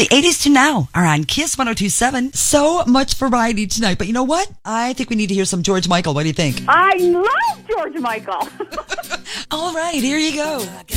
the 80s to now are on Kiss 102.7. So much variety tonight. But you know what? I think we need to hear some George Michael. What do you think? I love George Michael. All right, here you go.